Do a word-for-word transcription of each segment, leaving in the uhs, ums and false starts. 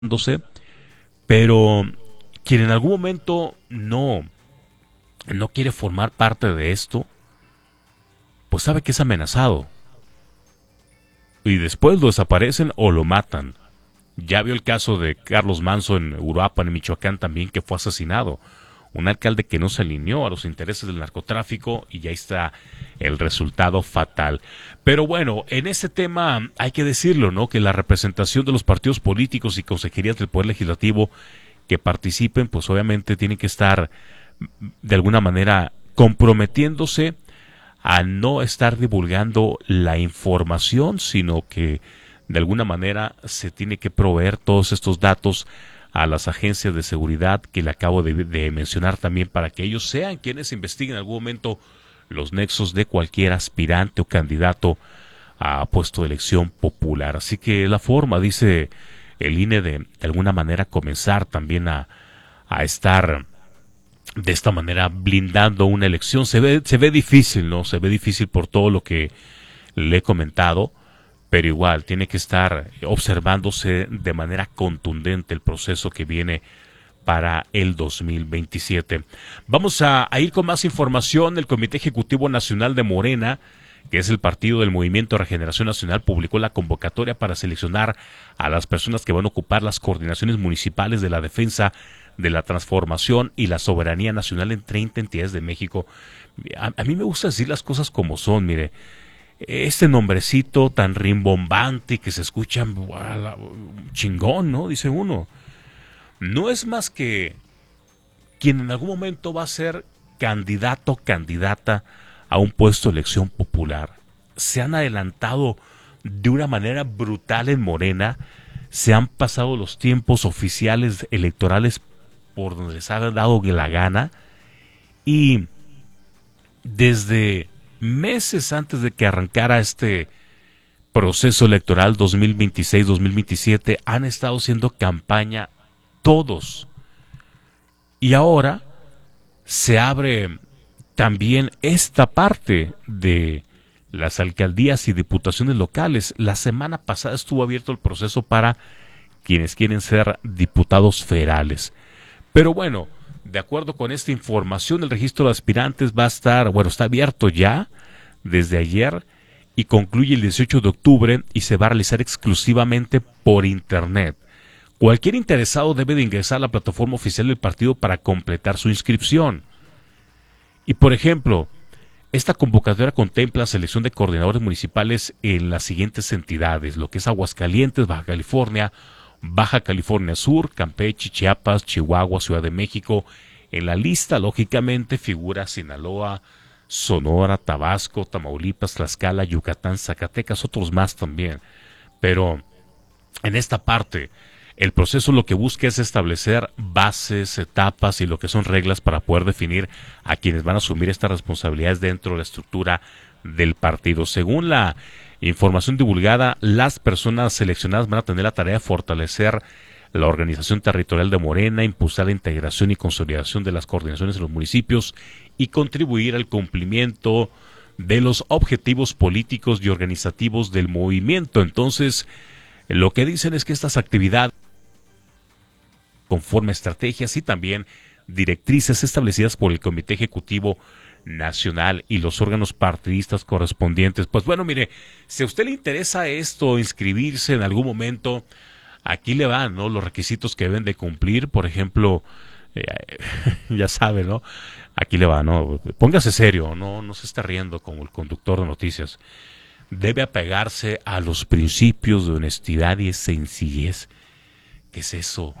pero quien en algún momento no, no quiere formar parte de esto, pues sabe que es amenazado. Y después lo desaparecen o lo matan. Ya vio el caso de Carlos Manso en Uruapan, en Michoacán también, que fue asesinado. Un alcalde que no se alineó a los intereses del narcotráfico y ya está el resultado fatal. Pero bueno, en este tema hay que decirlo, ¿no? Que la representación de los partidos políticos y consejerías del Poder Legislativo que participen, pues obviamente tienen que estar de alguna manera comprometiéndose a no estar divulgando la información, sino que de alguna manera se tiene que proveer todos estos datos a las agencias de seguridad que le acabo de, de mencionar también, para que ellos sean quienes investiguen en algún momento los nexos de cualquier aspirante o candidato a puesto de elección popular. Así que la forma, dice el I N E, de, de alguna manera comenzar también a, a estar de esta manera blindando una elección. Se ve, se ve difícil, ¿no? Se ve difícil por todo lo que le he comentado, pero igual tiene que estar observándose de manera contundente el proceso que viene para el dos mil veintisiete. Vamos a, a ir con más información. El Comité Ejecutivo Nacional de Morena, que es el partido del Movimiento de Regeneración Nacional, publicó la convocatoria para seleccionar a las personas que van a ocupar las coordinaciones municipales de la defensa de la transformación y la soberanía nacional en treinta entidades de México. A, a mí me gusta decir las cosas como son, mire. Este nombrecito tan rimbombante que se escucha chingón, ¿no? Dice uno. No es más que quien en algún momento va a ser candidato o candidata a un puesto de elección popular. Se han adelantado de una manera brutal en Morena, se han pasado los tiempos oficiales electorales por donde les ha dado la gana, y desde meses antes de que arrancara este proceso electoral dos mil veintiséis dos mil veintisiete han estado haciendo campaña todos. Y ahora se abre también esta parte de las alcaldías y diputaciones locales. La semana pasada estuvo abierto el proceso para quienes quieren ser diputados federales. Pero bueno, de acuerdo con esta información, el registro de aspirantes va a estar, bueno, está abierto ya desde ayer y concluye el dieciocho de octubre y se va a realizar exclusivamente por internet. Cualquier interesado debe de ingresar a la plataforma oficial del partido para completar su inscripción. Y por ejemplo, esta convocatoria contempla selección de coordinadores municipales en las siguientes entidades, lo que es Aguascalientes, Baja California, Baja California Sur, Campeche, Chiapas, Chihuahua, Ciudad de México. En la lista, lógicamente, figura Sinaloa, Sonora, Tabasco, Tamaulipas, Tlaxcala, Yucatán, Zacatecas, otros más también. Pero en esta parte, el proceso lo que busca es establecer bases, etapas y lo que son reglas para poder definir a quienes van a asumir estas responsabilidades dentro de la estructura del partido. Según la información divulgada, las personas seleccionadas van a tener la tarea de fortalecer la organización territorial de Morena, impulsar la integración y consolidación de las coordinaciones en los municipios y contribuir al cumplimiento de los objetivos políticos y organizativos del movimiento. Entonces, lo que dicen es que estas actividades conforme a estrategias y también directrices establecidas por el Comité Ejecutivo Nacional y los órganos partidistas correspondientes. Pues bueno, mire, si a usted le interesa esto, inscribirse en algún momento, aquí le van, ¿no?, los requisitos que deben de cumplir. Por ejemplo, eh, ya sabe, ¿no? Aquí le va, ¿no? Póngase serio, no, no se está riendo como el conductor de noticias. Debe apegarse a los principios de honestidad y sencillez. ¿Qué es eso?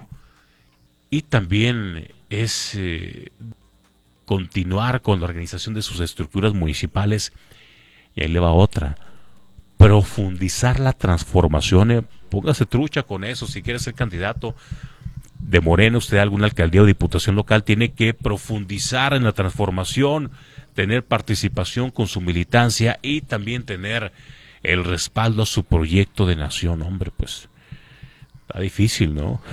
Y también es eh, continuar con la organización de sus estructuras municipales. Y ahí le va otra. Profundizar la transformación. Eh, póngase trucha con eso. Si quiere ser candidato de Morena, usted alguna alcaldía o diputación local, tiene que profundizar en la transformación, tener participación con su militancia y también tener el respaldo a su proyecto de nación. Hombre, pues está difícil, ¿no?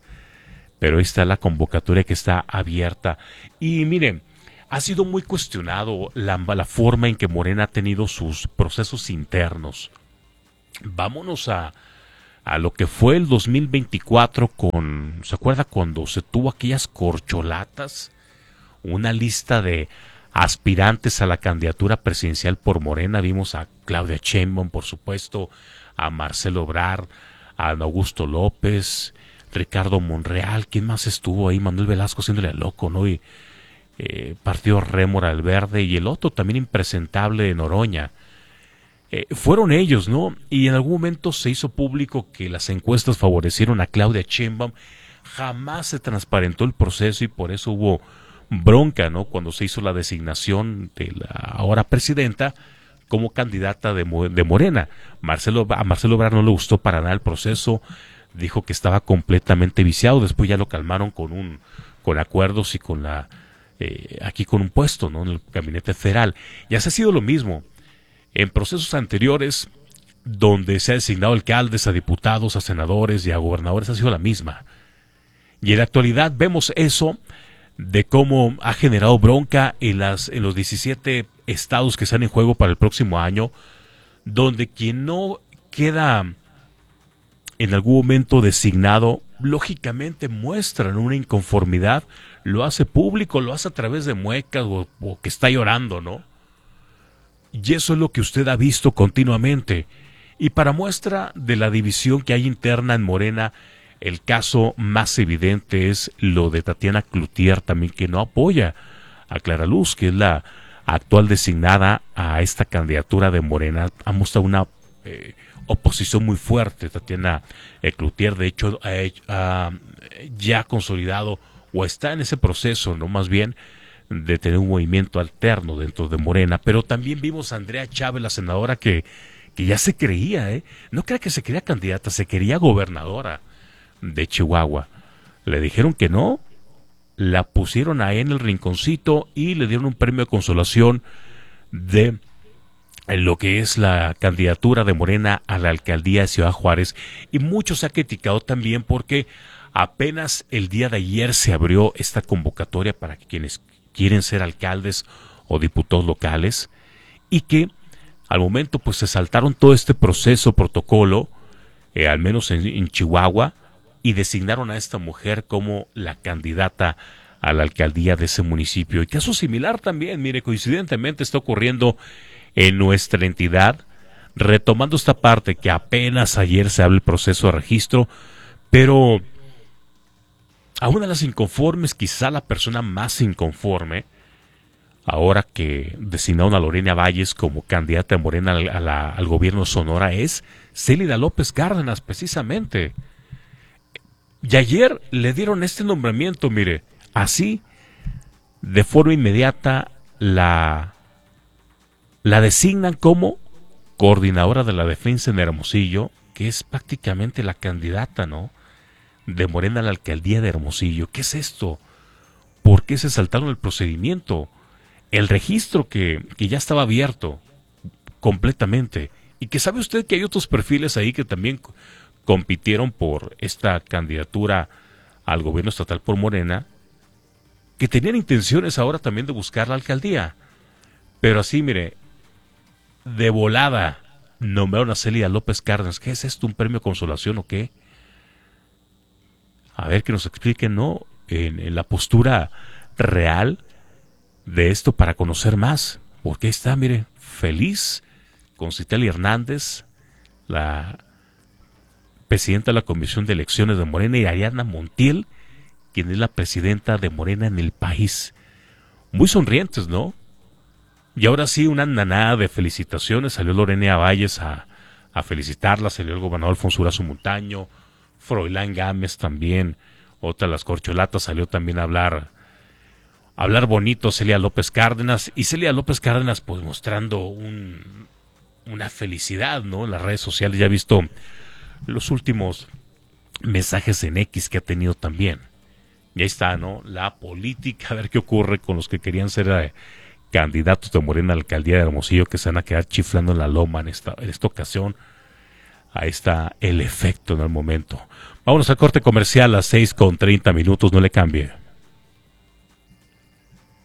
Pero ahí está la convocatoria que está abierta. Y miren, ha sido muy cuestionado la, la forma en que Morena ha tenido sus procesos internos. Vámonos a, a lo que fue el dos mil veinticuatro con, ¿se acuerda cuando se tuvo aquellas corcholatas? Una lista de aspirantes a la candidatura presidencial por Morena. Vimos a Claudia Sheinbaum, por supuesto, a Marcelo Ebrard, a Augusto López, Ricardo Monreal. ¿Quién más estuvo ahí? Manuel Velasco haciéndole loco, ¿no? Y eh, Partido Rémora del Verde, y el otro también impresentable de Noroña. Eh, fueron ellos, ¿no? Y en algún momento se hizo público que las encuestas favorecieron a Claudia Sheinbaum. Jamás se transparentó el proceso y por eso hubo bronca, ¿no? Cuando se hizo la designación de la ahora presidenta como candidata de, de Morena. Marcelo, a Marcelo Ebrard no le gustó para nada el proceso, dijo que estaba completamente viciado. Después ya lo calmaron con un con acuerdos y con la eh, aquí con un puesto, ¿no? En el gabinete federal. Y así ha sido lo mismo en procesos anteriores, donde se ha designado alcaldes, a diputados, a senadores y a gobernadores. Ha sido la misma. Y en la actualidad vemos eso de cómo ha generado bronca en, las, en los diecisiete estados que están en juego para el próximo año, donde quien no queda en algún momento designado, lógicamente muestran una inconformidad, lo hace público, lo hace a través de muecas o, o que está llorando, ¿no? Y eso es lo que usted ha visto continuamente. Y para muestra de la división que hay interna en Morena, el caso más evidente es lo de Tatiana Cloutier, también, que no apoya a Clara Luz, que es la actual designada a esta candidatura de Morena. Ha mostrado una eh, oposición muy fuerte. Tatiana eh, Cloutier, de hecho, eh, uh, ya ha consolidado o está en ese proceso, no más bien, de tener un movimiento alterno dentro de Morena. Pero también vimos a Andrea Chávez, la senadora, que, que ya se creía, ¿eh? No crea que se quería candidata, se quería gobernadora de Chihuahua. Le dijeron que no, la pusieron ahí en el rinconcito y le dieron un premio de consolación de lo que es la candidatura de Morena a la alcaldía de Ciudad Juárez. Y mucho se ha criticado también porque apenas el día de ayer se abrió esta convocatoria para que quienes quieren ser alcaldes o diputados locales, y que al momento pues se saltaron todo este proceso, protocolo, eh, al menos en, en Chihuahua, y designaron a esta mujer como la candidata a la alcaldía de ese municipio. Y caso similar también, mire, coincidentemente está ocurriendo en nuestra entidad, retomando esta parte que apenas ayer se abre el proceso de registro, pero a una de las inconformes, quizá la persona más inconforme, ahora que designaron a Lorena Valles como candidata de Morena a la, al gobierno de Sonora, es Célida López Cárdenas, precisamente. Y ayer le dieron este nombramiento, mire, así, de forma inmediata, la, la designan como coordinadora de la defensa en Hermosillo, que es prácticamente la candidata, ¿no?, de Morena a la alcaldía de Hermosillo. ¿Qué es esto? ¿Por qué se saltaron el procedimiento? El registro que, que ya estaba abierto completamente. Y que sabe usted que hay otros perfiles ahí que también compitieron por esta candidatura al gobierno estatal por Morena, que tenían intenciones ahora también de buscar la alcaldía. Pero así, mire, de volada nombraron a Célida López Cárdenas. ¿Qué es esto? ¿Un premio de consolación o qué? A ver, que nos expliquen, ¿no?, en, en la postura real de esto para conocer más. Porque ahí está, mire, feliz con Citlali Hernández, la presidenta de la Comisión de Elecciones de Morena, y Ariadna Montiel, quien es la presidenta de Morena en el país. Muy sonrientes, ¿no? Y ahora sí, una andanada de felicitaciones. Salió Lorena Valles a, a felicitarla, salió el gobernador Alfonso Durazo Montaño, Froilán Gámez también, otra de las corcholatas, salió también a hablar, a hablar bonito Célida López Cárdenas, y Célida López Cárdenas pues mostrando un, una felicidad, ¿no?, en las redes sociales. Ya he visto los últimos mensajes en X que ha tenido también. Y ahí está, ¿no?, la política, a ver qué ocurre con los que querían ser eh, candidatos de Morena a la alcaldía de Hermosillo, que se van a quedar chiflando en la loma en esta, en esta ocasión. Ahí está el efecto en el momento. Vámonos al corte comercial a las seis con treinta minutos, no le cambie.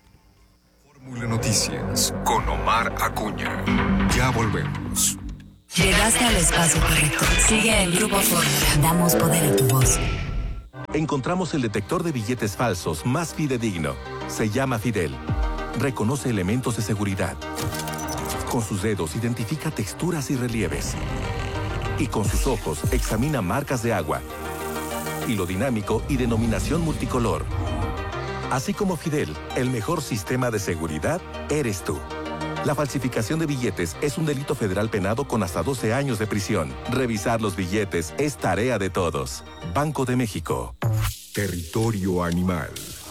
Fórmula Noticias con Omar Acuña. Ya volvemos. Llegaste al espacio correcto. Sigue el Grupo Fórmula. Damos poder a tu voz. Encontramos el detector de billetes falsos más fidedigno. Se llama Fidel. Reconoce elementos de seguridad. Con sus dedos identifica texturas y relieves. Y con sus ojos examina marcas de agua. Hilo dinámico y denominación multicolor. Así como Fidel, el mejor sistema de seguridad eres tú. La falsificación de billetes es un delito federal penado con hasta doce años de prisión. Revisar los billetes es tarea de todos. Banco de México. Territorio animal.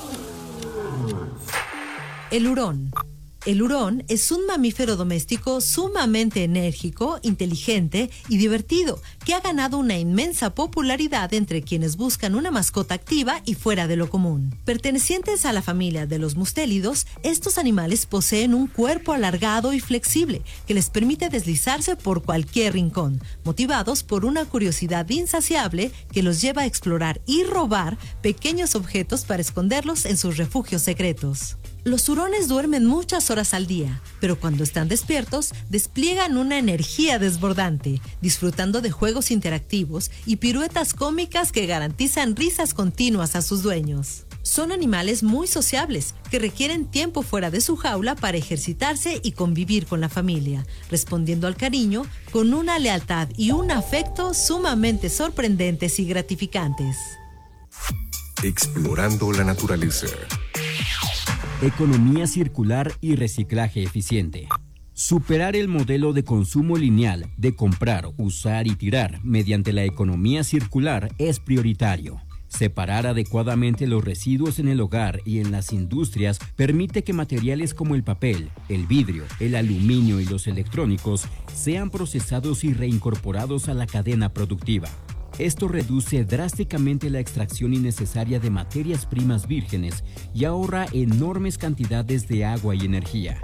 El hurón. El hurón es un mamífero doméstico sumamente enérgico, inteligente y divertido, que ha ganado una inmensa popularidad entre quienes buscan una mascota activa y fuera de lo común. Pertenecientes a la familia de los mustélidos, estos animales poseen un cuerpo alargado y flexible que les permite deslizarse por cualquier rincón, motivados por una curiosidad insaciable que los lleva a explorar y robar pequeños objetos para esconderlos en sus refugios secretos. Los hurones duermen muchas horas al día, pero cuando están despiertos, despliegan una energía desbordante, disfrutando de juegos interactivos y piruetas cómicas que garantizan risas continuas a sus dueños. Son animales muy sociables, que requieren tiempo fuera de su jaula para ejercitarse y convivir con la familia, respondiendo al cariño con una lealtad y un afecto sumamente sorprendentes y gratificantes. Explorando la naturaleza. Economía circular y reciclaje eficiente. Superar el modelo de consumo lineal de comprar, usar y tirar mediante la economía circular es prioritario. Separar adecuadamente los residuos en el hogar y en las industrias permite que materiales como el papel, el vidrio, el aluminio y los electrónicos sean procesados y reincorporados a la cadena productiva. Esto reduce drásticamente la extracción innecesaria de materias primas vírgenes y ahorra enormes cantidades de agua y energía.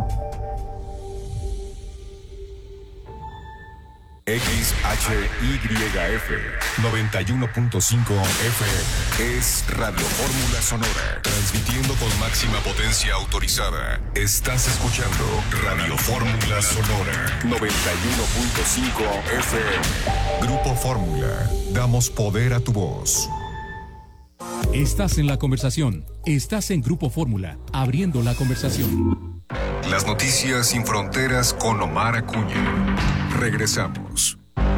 X H Y F noventa y uno punto cinco F M es Radio Fórmula Sonora, transmitiendo con máxima potencia autorizada. Estás escuchando Radio Fórmula Sonora noventa y uno punto cinco F M. Grupo Fórmula, damos poder a tu voz. Estás en la conversación. Estás en Grupo Fórmula, abriendo la conversación. Las noticias sin fronteras con Omar Acuña. Regresamos.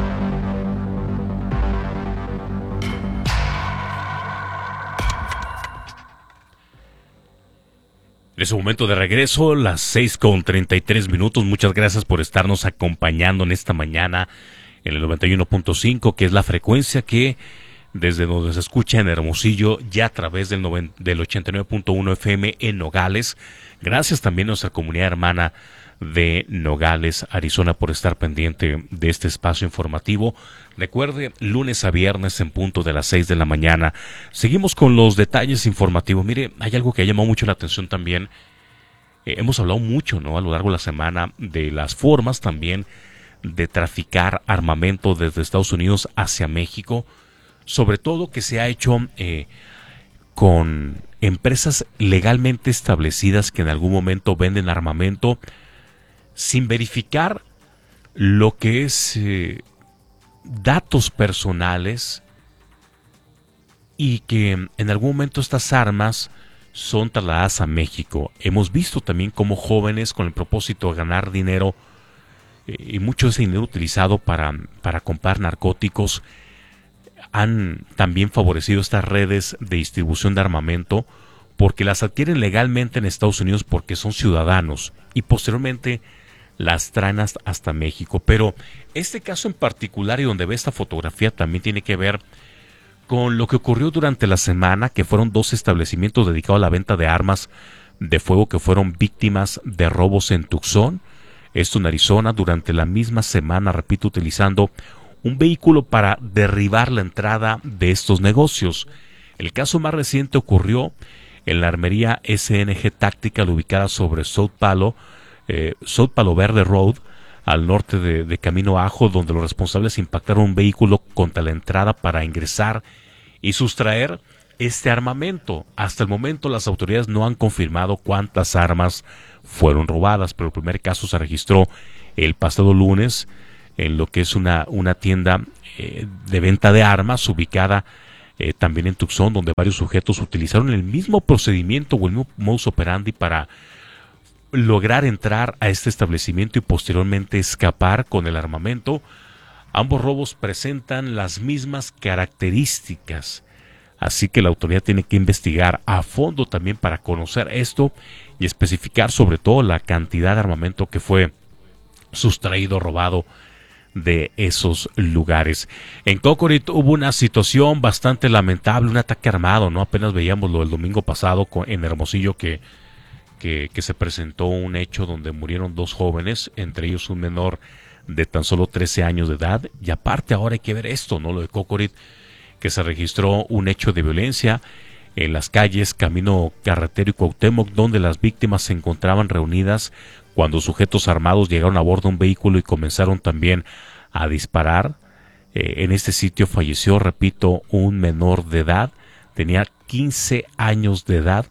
En ese momento de regreso, las seis con treinta y tres minutos. Muchas gracias por estarnos acompañando en esta mañana en el noventa y uno punto cinco, que es la frecuencia que desde donde se escucha en Hermosillo, ya a través del, noventa, del ochenta y nueve punto uno F M en Nogales. Gracias también a nuestra comunidad hermana de Nogales, Arizona, por estar pendiente de este espacio informativo. Recuerde, lunes a viernes en punto de las seis de la mañana. Seguimos con los detalles informativos. Mire, hay algo que ha llamado mucho la atención también. Eh, hemos hablado mucho, ¿no?, a lo largo de la semana de las formas también de traficar armamento desde Estados Unidos hacia México. Sobre todo que se ha hecho eh, con empresas legalmente establecidas que en algún momento venden armamento sin verificar lo que es eh, datos personales, y que en algún momento estas armas son trasladadas a México. Hemos visto también cómo jóvenes, con el propósito de ganar dinero, eh, y mucho de ese dinero utilizado para, para comprar narcóticos, han también favorecido estas redes de distribución de armamento, porque las adquieren legalmente en Estados Unidos porque son ciudadanos y posteriormente las traen hasta México. Pero este caso en particular, y donde ve esta fotografía, también tiene que ver con lo que ocurrió durante la semana, que fueron dos establecimientos dedicados a la venta de armas de fuego que fueron víctimas de robos en Tucson, esto en Arizona, durante la misma semana, repito, utilizando un vehículo para derribar la entrada de estos negocios. El caso más reciente ocurrió en la armería S N G Tactical, ubicada sobre South Palo, eh, South Palo Verde Road, al norte de, de Camino Ajo, donde los responsables impactaron un vehículo contra la entrada para ingresar y sustraer este armamento. Hasta el momento las autoridades no han confirmado cuántas armas fueron robadas, pero el primer caso se registró el pasado lunes en lo que es una, una tienda eh, de venta de armas ubicada eh, también en Tucson, donde varios sujetos utilizaron el mismo procedimiento o el mismo modus operandi para lograr entrar a este establecimiento y posteriormente escapar con el armamento. Ambos robos presentan las mismas características, así que la autoridad tiene que investigar a fondo también para conocer esto y especificar sobre todo la cantidad de armamento que fue sustraído, robado de esos lugares. En Cocorit hubo una situación bastante lamentable, un ataque armado, ¿no? Apenas veíamos lo del domingo pasado en Hermosillo que, que, que se presentó un hecho donde murieron dos jóvenes, entre ellos un menor de tan solo trece años de edad, y aparte ahora hay que ver esto, ¿no? Lo de Cocorit, que se registró un hecho de violencia en las calles Camino Carretero y Cuauhtémoc, donde las víctimas se encontraban reunidas cuando sujetos armados llegaron a bordo de un vehículo y comenzaron también a disparar. Eh, en este sitio falleció, repito, un menor de edad, tenía quince años de edad,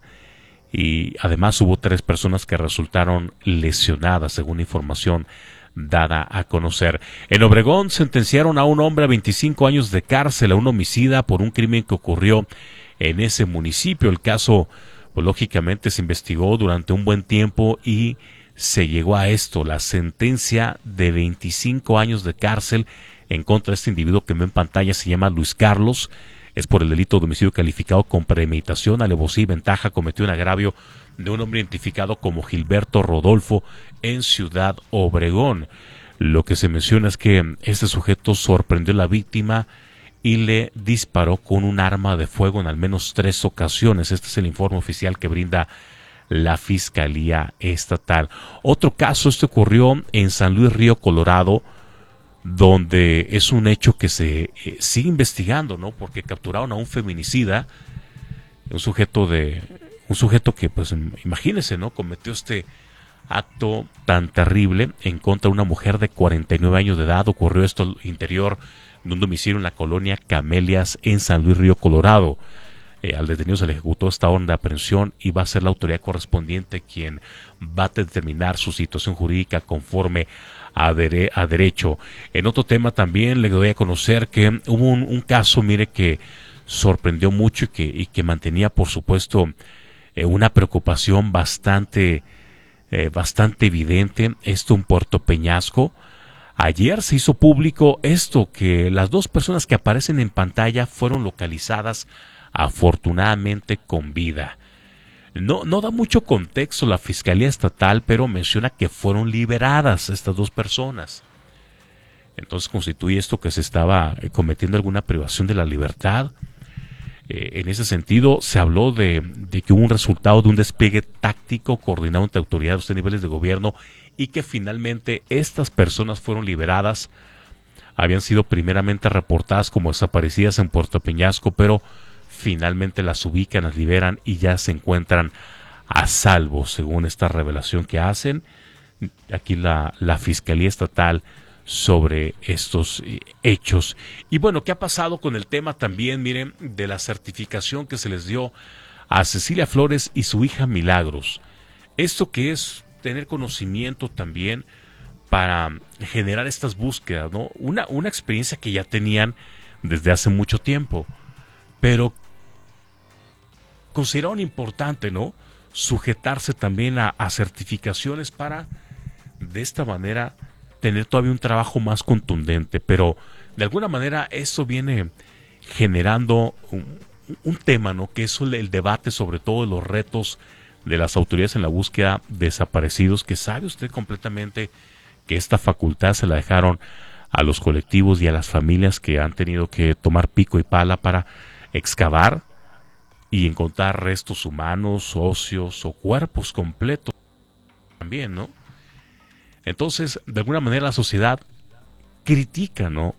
y además hubo tres personas que resultaron lesionadas, según información dada a conocer. En Obregón sentenciaron a un hombre a veinticinco años de cárcel, a un homicida por un crimen que ocurrió en ese municipio. El caso, pues, lógicamente se investigó durante un buen tiempo y se llegó a esto, la sentencia de veinticinco años de cárcel en contra de este individuo que ven en pantalla. Se llama Luis Carlos, es por el delito de homicidio calificado con premeditación, alevosía y ventaja. Cometió un agravio de un hombre identificado como Gilberto Rodolfo en Ciudad Obregón. Lo que se menciona es que este sujeto sorprendió a la víctima y le disparó con un arma de fuego en al menos tres ocasiones. Este es el informe oficial que brinda la Fiscalía Estatal. Otro caso, este ocurrió en San Luis Río Colorado, donde es un hecho que se eh, sigue investigando, ¿no? Porque capturaron a un feminicida, un sujeto de un sujeto que, pues, imagínense, ¿no? Cometió este acto tan terrible en contra de una mujer de cuarenta y nueve años de edad. Ocurrió esto al interior de un domicilio en la colonia Camelias en San Luis Río Colorado. Eh, al detenido se le ejecutó esta orden de aprehensión y va a ser la autoridad correspondiente quien va a determinar su situación jurídica conforme a, dere a derecho. En otro tema también le doy a conocer que hubo un, un caso, mire, que sorprendió mucho y que, y que mantenía, por supuesto, eh, una preocupación bastante, eh, bastante evidente. Esto en Puerto Peñasco. Ayer se hizo público esto, que las dos personas que aparecen en pantalla fueron localizadas afortunadamente con vida. No, no da mucho contexto la Fiscalía Estatal, pero menciona que fueron liberadas estas dos personas. Entonces constituye esto que se estaba cometiendo alguna privación de la libertad. Eh, en ese sentido, se habló de, de que hubo un resultado de un despliegue táctico coordinado entre autoridades de niveles de gobierno y que finalmente estas personas fueron liberadas. Habían sido primeramente reportadas como desaparecidas en Puerto Peñasco, pero finalmente las ubican, las liberan y ya se encuentran a salvo, según esta revelación que hacen aquí la, la Fiscalía Estatal sobre estos hechos. Y bueno, ¿qué ha pasado con el tema también, miren, de la certificación que se les dio a Cecilia Flores y su hija Milagros? Esto que es tener conocimiento también para generar estas búsquedas, ¿no? Una, una experiencia que ya tenían desde hace mucho tiempo, pero consideraron importante, ¿no?, sujetarse también a, a certificaciones para de esta manera tener todavía un trabajo más contundente. Pero de alguna manera eso viene generando un, un tema, ¿no?, que es el debate sobre todo de los retos de las autoridades en la búsqueda de desaparecidos, que sabe usted completamente que esta facultad se la dejaron a los colectivos y a las familias que han tenido que tomar pico y pala para excavar y encontrar restos humanos, óseos o cuerpos completos también, ¿no? Entonces, de alguna manera la sociedad critica, ¿no?,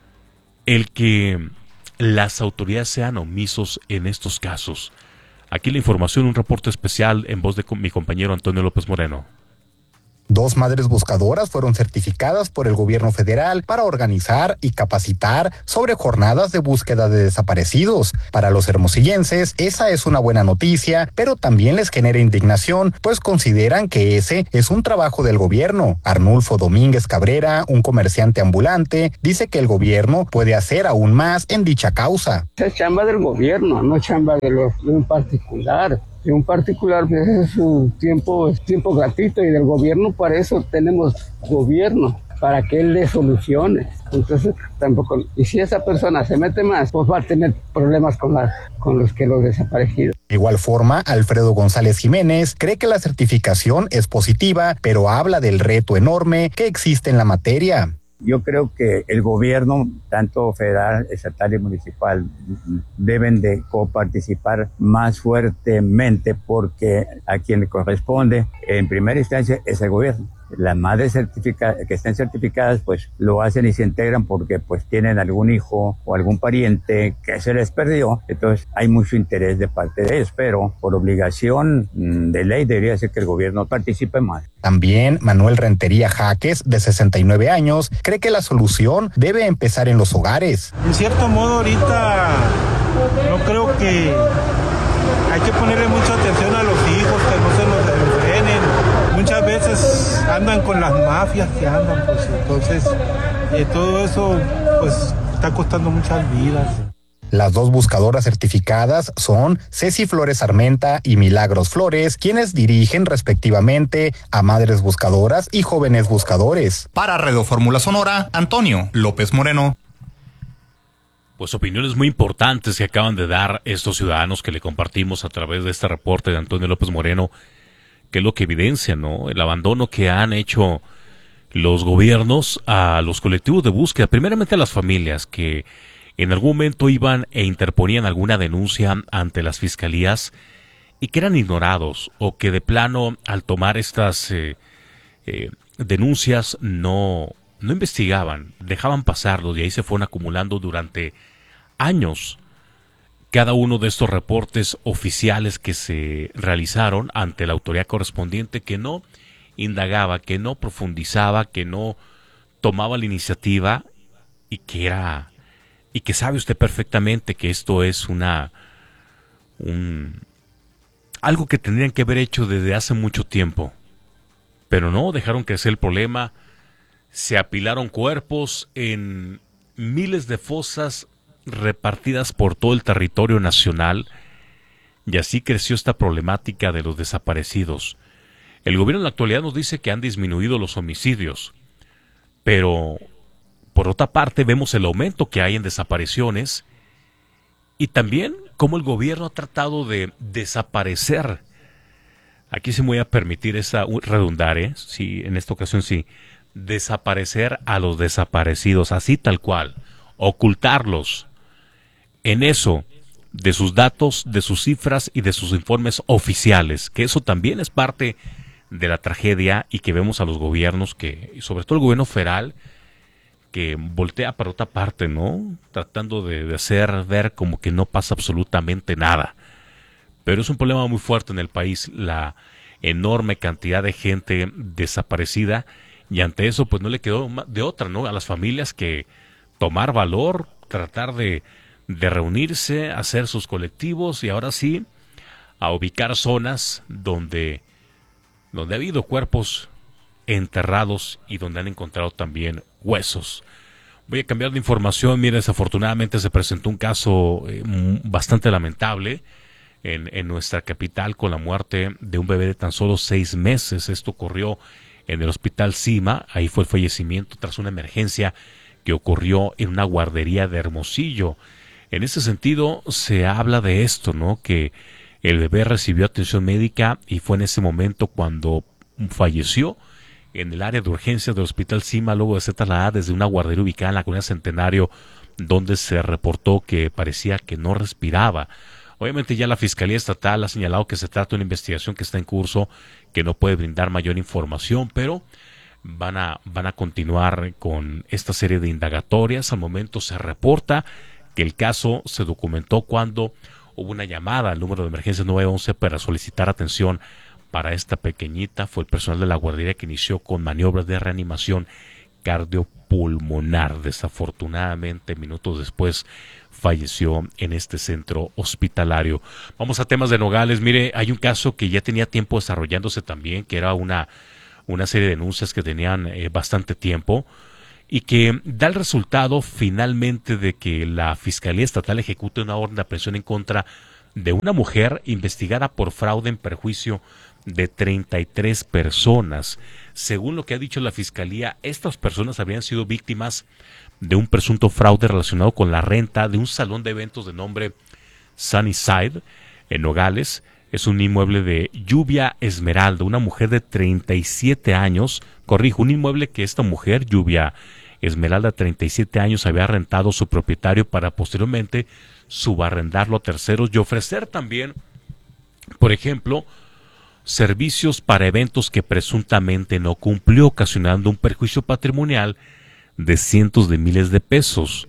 el que las autoridades sean omisos en estos casos. Aquí la información, un reporte especial en voz de mi compañero Antonio López Moreno. Dos madres buscadoras fueron certificadas por el gobierno federal para organizar y capacitar sobre jornadas de búsqueda de desaparecidos. Para los hermosillenses, esa es una buena noticia, pero también les genera indignación, pues consideran que ese es un trabajo del gobierno. Arnulfo Domínguez Cabrera, un comerciante ambulante, dice que el gobierno puede hacer aún más en dicha causa. Es chamba del gobierno, no chamba de, los, de un particular. De un particular pues, es su tiempo, es tiempo gratuito, y del gobierno para eso tenemos gobierno, para que él dé soluciones. Entonces tampoco, y si esa persona se mete más, pues va a tener problemas con, la, con los que los desaparecidos. De igual forma, Alfredo González Jiménez cree que la certificación es positiva, pero habla del reto enorme que existe en la materia. Yo creo que el gobierno, tanto federal, estatal y municipal, deben de coparticipar más fuertemente, porque a quien le corresponde en primera instancia es el gobierno. Las madres certifica- que estén certificadas pues lo hacen y se integran porque pues tienen algún hijo o algún pariente que se les perdió, entonces hay mucho interés de parte de ellos, pero por obligación de ley debería ser que el gobierno participe más. También Manuel Rentería Jaques, de sesenta y nueve años, cree que la solución debe empezar en los hogares. En cierto modo ahorita no creo que hay que ponerle mucha atención a los hijos, que no se los desenfrenen. Muchas veces andan con las mafias que andan, pues entonces eh, todo eso pues está costando muchas vidas. Las dos buscadoras certificadas son Ceci Flores Armenta y Milagros Flores, quienes dirigen respectivamente a Madres Buscadoras y Jóvenes Buscadores. Para Radio Fórmula Sonora, Antonio López Moreno. Pues opiniones muy importantes que acaban de dar estos ciudadanos que le compartimos a través de este reporte de Antonio López Moreno, que es lo que evidencia, ¿no? El abandono que han hecho los gobiernos a los colectivos de búsqueda, primeramente a las familias que en algún momento iban e interponían alguna denuncia ante las fiscalías y que eran ignorados, o que de plano al tomar estas eh, eh, denuncias no, no investigaban, dejaban pasarlos, y ahí se fueron acumulando durante años cada uno de estos reportes oficiales que se realizaron ante la autoridad correspondiente, que no indagaba, que no profundizaba, que no tomaba la iniciativa, y que era y que sabe usted perfectamente que esto es una un algo que tendrían que haber hecho desde hace mucho tiempo, pero no, dejaron crecer el problema, se apilaron cuerpos en miles de fosas repartidas por todo el territorio nacional, y así creció esta problemática de los desaparecidos. El gobierno en la actualidad nos dice que han disminuido los homicidios, pero por otra parte vemos el aumento que hay en desapariciones, y también cómo el gobierno ha tratado de desaparecer. Aquí sí me voy a permitir esa redundar, ¿eh? Sí, en esta ocasión sí, desaparecer a los desaparecidos, así tal cual, ocultarlos. En eso, de sus datos, de sus cifras y de sus informes oficiales, que eso también es parte de la tragedia, y que vemos a los gobiernos que, y sobre todo el gobierno federal, que voltea para otra parte, ¿no? Tratando de, de hacer ver como que no pasa absolutamente nada. Pero es un problema muy fuerte en el país, la enorme cantidad de gente desaparecida, y ante eso pues no le quedó de otra, ¿no? A las familias que tomar valor, tratar de, de reunirse, hacer sus colectivos, y ahora sí, a ubicar zonas donde, donde ha habido cuerpos enterrados y donde han encontrado también huesos. Voy a cambiar de información. Mira, desafortunadamente se presentó un caso eh, bastante lamentable en, en nuestra capital, con la muerte de un bebé de tan solo seis meses. Esto ocurrió en el hospital Cima. Ahí fue el fallecimiento tras una emergencia que ocurrió en una guardería de Hermosillo. En ese sentido se habla de esto, ¿no? Que el bebé recibió atención médica y fue en ese momento cuando falleció en el área de urgencias del hospital Cima, luego de ser trasladada desde una guardería ubicada en la colonia Centenario, donde se reportó que parecía que no respiraba. Obviamente ya la Fiscalía Estatal ha señalado que se trata de una investigación que está en curso, que no puede brindar mayor información, pero van a, van a continuar con esta serie de indagatorias. Al momento se reporta que el caso se documentó cuando hubo una llamada al número de emergencia nueve once para solicitar atención para esta pequeñita. Fue el personal de la guardería que inició con maniobras de reanimación cardiopulmonar. Desafortunadamente, minutos después, falleció en este centro hospitalario. Vamos a temas de Nogales. Mire, hay un caso que ya tenía tiempo desarrollándose también, que era una, una serie de denuncias que tenían eh, bastante tiempo y que da el resultado finalmente de que la Fiscalía Estatal ejecute una orden de aprehensión en contra de una mujer investigada por fraude en perjuicio de treinta y tres personas. Según lo que ha dicho la Fiscalía, estas personas habrían sido víctimas de un presunto fraude relacionado con la renta de un salón de eventos de nombre Sunnyside en Nogales. Es un inmueble de Lluvia Esmeralda, una mujer de treinta y siete años, corrijo, un inmueble que esta mujer, Lluvia Esmeralda, treinta y siete años, había rentado a su propietario para posteriormente subarrendarlo a terceros y ofrecer también, por ejemplo, servicios para eventos que presuntamente no cumplió, ocasionando un perjuicio patrimonial de cientos de miles de pesos.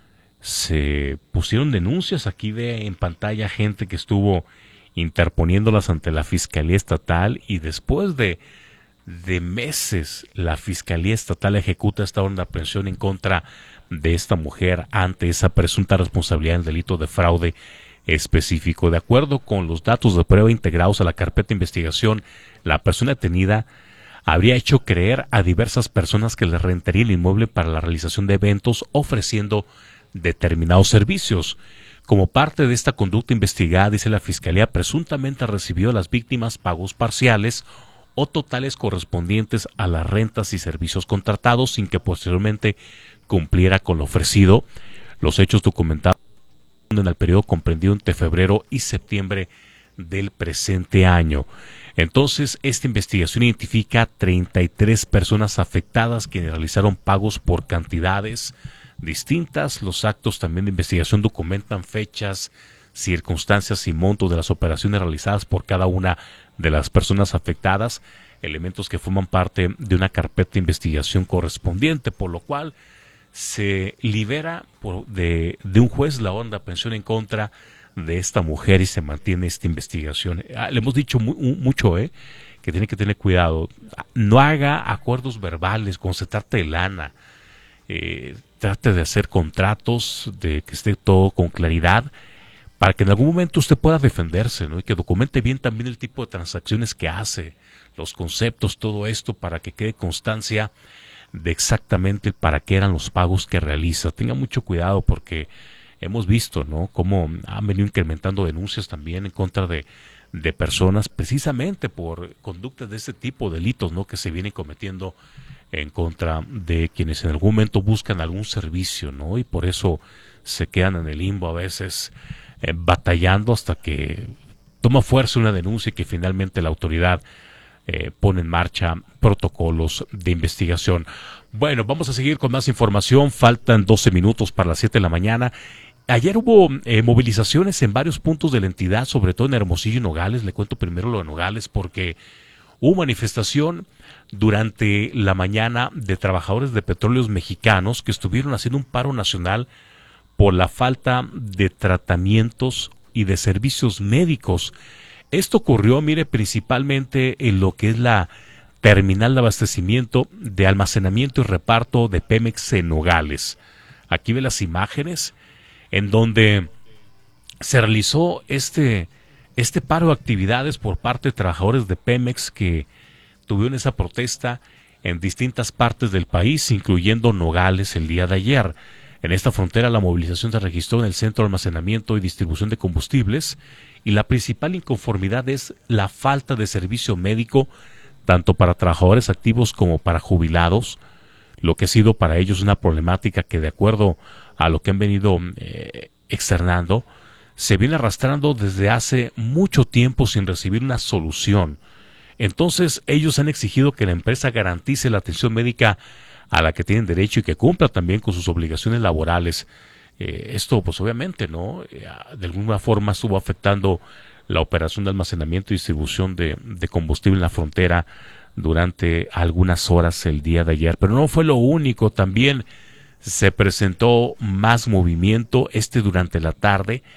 Se pusieron denuncias, aquí ve en pantalla gente que estuvo interponiéndolas ante la Fiscalía Estatal, y después de, de meses la Fiscalía Estatal ejecuta esta orden de aprehensión en contra de esta mujer ante esa presunta responsabilidad en el delito de fraude específico. De acuerdo con los datos de prueba integrados a la carpeta de investigación, la persona detenida habría hecho creer a diversas personas que le rentaría el inmueble para la realización de eventos, ofreciendo determinados servicios. Como parte de esta conducta investigada, dice la Fiscalía, presuntamente recibió a las víctimas pagos parciales o totales correspondientes a las rentas y servicios contratados sin que posteriormente cumpliera con lo ofrecido. Los hechos documentados en el periodo comprendido entre febrero y septiembre del presente año. Entonces, esta investigación identifica treinta y tres personas afectadas quienes realizaron pagos por cantidades distintas. Los actos también de investigación documentan fechas, circunstancias y montos de las operaciones realizadas por cada una de las personas afectadas, elementos que forman parte de una carpeta de investigación correspondiente, por lo cual se libera por, de, de un juez la orden de aprehensión en contra de esta mujer y se mantiene esta investigación. Ah, le hemos dicho mu mucho, eh, que tiene que tener cuidado. No haga acuerdos verbales cuando se trata de lana. Eh, trate de hacer contratos, de que esté todo con claridad, para que en algún momento usted pueda defenderse, ¿no? Y que documente bien también el tipo de transacciones que hace, los conceptos, todo esto, para que quede constancia de exactamente para qué eran los pagos que realiza. Tenga mucho cuidado porque hemos visto, ¿no?, cómo han venido incrementando denuncias también en contra de, de personas precisamente por conductas de este tipo, delitos, ¿no?, que se vienen cometiendo en contra de quienes en algún momento buscan algún servicio, ¿no? Y por eso se quedan en el limbo a veces eh, batallando hasta que toma fuerza una denuncia y que finalmente la autoridad eh, pone en marcha protocolos de investigación. Bueno, vamos a seguir con más información. Faltan doce minutos para las siete de la mañana. Ayer hubo eh, movilizaciones en varios puntos de la entidad, sobre todo en Hermosillo y Nogales. Le cuento primero lo de Nogales porque hubo manifestación durante la mañana de trabajadores de petróleos mexicanos que estuvieron haciendo un paro nacional por la falta de tratamientos y de servicios médicos. Esto ocurrió, mire, principalmente en lo que es la terminal de abastecimiento, de almacenamiento y reparto de Pemex en Nogales. Aquí ve las imágenes en donde se realizó este, este paro de actividades por parte de trabajadores de Pemex que tuvieron esa protesta en distintas partes del país, incluyendo Nogales el día de ayer. En esta frontera la movilización se registró en el Centro de Almacenamiento y Distribución de Combustibles y la principal inconformidad es la falta de servicio médico tanto para trabajadores activos como para jubilados, lo que ha sido para ellos una problemática que, de acuerdo a lo que han venido eh, externando, se viene arrastrando desde hace mucho tiempo sin recibir una solución. Entonces ellos han exigido que la empresa garantice la atención médica a la que tienen derecho y que cumpla también con sus obligaciones laborales. Eh, esto pues obviamente no eh, de alguna forma estuvo afectando la operación de almacenamiento y distribución de, de combustible en la frontera durante algunas horas el día de ayer, pero no fue lo único. También se presentó más movimiento este durante la tarde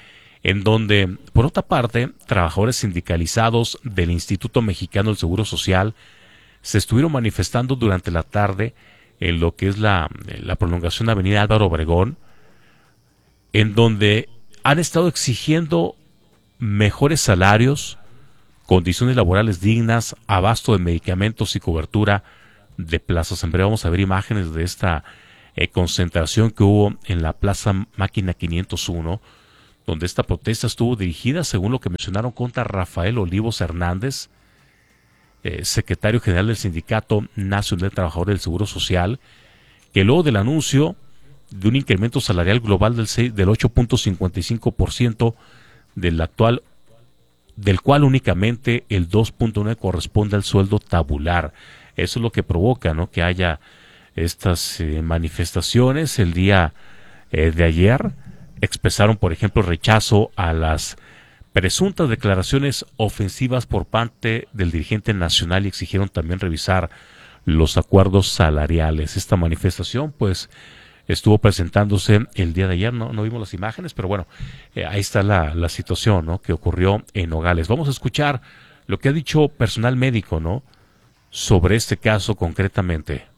en donde, por otra parte, trabajadores sindicalizados del Instituto Mexicano del Seguro Social se estuvieron manifestando durante la tarde en lo que es la, la prolongación de Avenida Álvaro Obregón, en donde han estado exigiendo mejores salarios, condiciones laborales dignas, abasto de medicamentos y cobertura de plazas. En breve vamos a ver imágenes de esta eh, concentración que hubo en la Plaza Máquina quinientos uno, donde esta protesta estuvo dirigida, según lo que mencionaron, contra Rafael Olivos Hernández, eh, secretario general del Sindicato Nacional de Trabajadores del Seguro Social, que luego del anuncio de un incremento salarial global del, seis, del ocho punto cincuenta y cinco por ciento del actual, del cual únicamente el dos punto nueve corresponde al sueldo tabular. Eso es lo que provoca, ¿no?, que haya estas eh, manifestaciones. El día eh, de ayer expresaron, por ejemplo, rechazo a las presuntas declaraciones ofensivas por parte del dirigente nacional y exigieron también revisar los acuerdos salariales. Esta manifestación, pues, estuvo presentándose el día de ayer, no, no vimos las imágenes, pero bueno, eh, ahí está la, la situación, ¿no?, que ocurrió en Nogales. Vamos a escuchar lo que ha dicho personal médico, ¿no?, sobre este caso concretamente.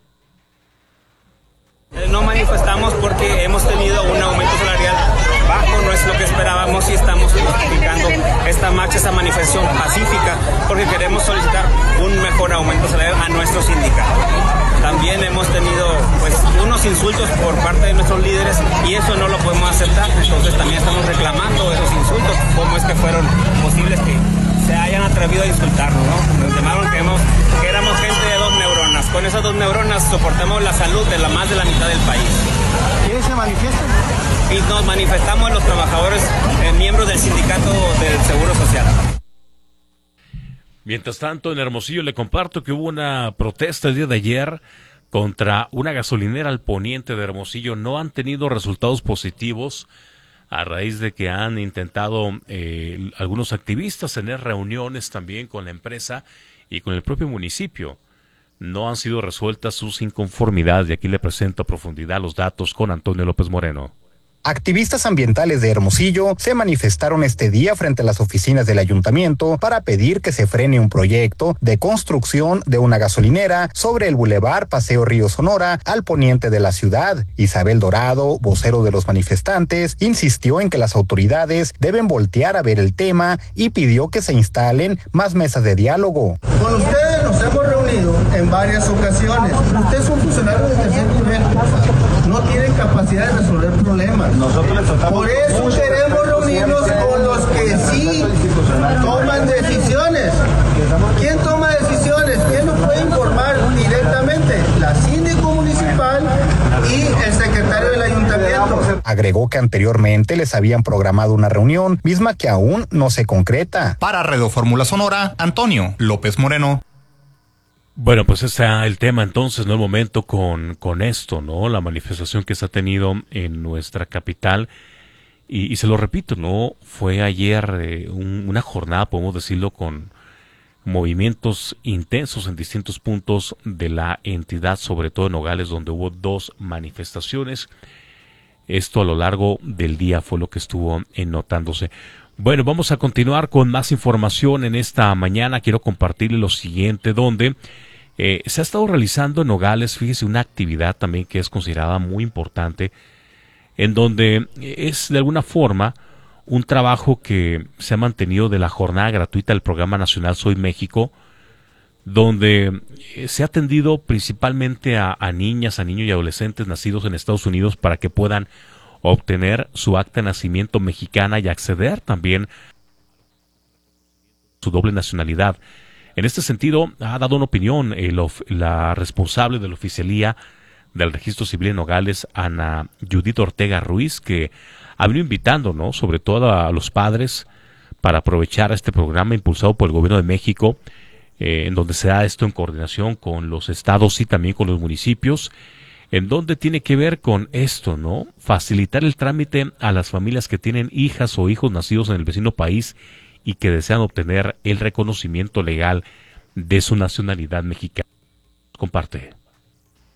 No manifestamos porque hemos tenido un aumento salarial bajo, no es lo que esperábamos, y estamos justificando esta marcha, esta manifestación pacífica, porque queremos solicitar un mejor aumento salarial a nuestro sindicato. También hemos tenido pues unos insultos por parte de nuestros líderes y eso no lo podemos aceptar, entonces también estamos reclamando esos insultos. ¿Cómo es que fueron posibles que se hayan atrevido a insultarnos, ¿no? Nos llamaron que, hemos, que éramos gente de dos neuronas. Con esas dos neuronas soportamos la salud de la más de la mitad del país. ¿Quiénes se manifiestan? Y nos manifestamos los trabajadores, eh, miembros del sindicato del Seguro Social. Mientras tanto, en Hermosillo le comparto que hubo una protesta el día de ayer contra una gasolinera al poniente de Hermosillo. No han tenido resultados positivos a raíz de que han intentado eh, algunos activistas tener reuniones también con la empresa y con el propio municipio. No han sido resueltas sus inconformidades y aquí le presento a profundidad los datos con Antonio López Moreno. Activistas ambientales de Hermosillo se manifestaron este día frente a las oficinas del ayuntamiento para pedir que se frene un proyecto de construcción de una gasolinera sobre el bulevar Paseo Río Sonora al poniente de la ciudad. Isabel Dorado, vocero de los manifestantes, insistió en que las autoridades deben voltear a ver el tema y pidió que se instalen más mesas de diálogo. Con ustedes nos hemos reunido en varias ocasiones. Ustedes son funcionarios de tercer nivel, no tienen capacidad de resolver problemas. Nosotros Por eso queremos reunirnos con los que sí toman decisiones. ¿Quién toma decisiones? ¿Quién nos puede informar directamente? La síndico municipal y el secretario del ayuntamiento. Agregó que anteriormente les habían programado una reunión, misma que aún no se concreta. Para Radio Fórmula Sonora, Antonio López Moreno. Bueno, pues está el tema entonces, ¿no? El momento con, con esto, ¿no? La manifestación que se ha tenido en nuestra capital. Y, y se lo repito, ¿no? Fue ayer eh, un, una jornada, podemos decirlo, con movimientos intensos en distintos puntos de la entidad, sobre todo en Nogales, donde hubo dos manifestaciones. Esto a lo largo del día fue lo que estuvo notándose. Bueno, vamos a continuar con más información en esta mañana. Quiero compartirle lo siguiente, donde eh, se ha estado realizando en Nogales, fíjese, una actividad también que es considerada muy importante, en donde es de alguna forma un trabajo que se ha mantenido de la jornada gratuita del Programa Nacional Soy México, donde se ha atendido principalmente a, a niñas, a niños y adolescentes nacidos en Estados Unidos para que puedan obtener su acta de nacimiento mexicana y acceder también a su doble nacionalidad. En este sentido, ha dado una opinión el, la responsable de la oficialía del Registro Civil en Nogales, Ana Judith Ortega Ruiz, que ha venido invitando, ¿no?, sobre todo a los padres para aprovechar este programa impulsado por el Gobierno de México, eh, en donde se da esto en coordinación con los estados y también con los municipios, en donde tiene que ver con esto, ¿no? Facilitar el trámite a las familias que tienen hijas o hijos nacidos en el vecino país y que desean obtener el reconocimiento legal de su nacionalidad mexicana. Comparte.